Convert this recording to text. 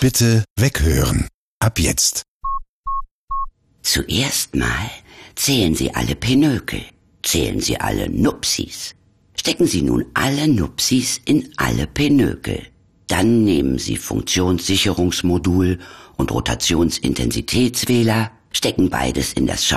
Bitte weghören. Ab jetzt. Zuerst mal zählen Sie alle Pinökel, zählen Sie alle Nupsis. Stecken Sie nun alle Nupsis in alle Pinökel. Dann nehmen Sie Funktionssicherungsmodul und Rotationsintensitätswähler, stecken beides in das